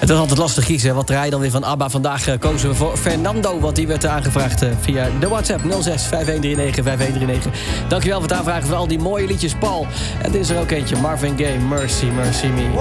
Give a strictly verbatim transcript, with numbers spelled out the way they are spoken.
Het is altijd lastig kiezen. Wat draai je dan weer van ABBA? Vandaag uh, kozen we voor Fernando, want die werd uh, aangevraagd uh, via de WhatsApp nul zes vijf een drie negen vijf een drie negen. Dankjewel voor het aanvragen van al die mooie liedjes, Paul. En dit is er ook eentje, Marvin Gaye, Mercy, Mercy Me.